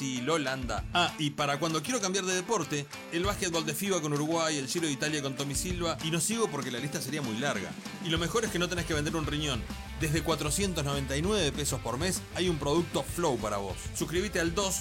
Brasil, Holanda. Ah, y para cuando quiero cambiar de deporte, el básquetbol de FIBA con Uruguay, el Giro de Italia con Tommy Silva, y no sigo porque la lista sería muy larga. Y lo mejor es que no tenés que vender un riñón. Desde 499 pesos por mes hay un producto Flow para vos. Suscríbete al 2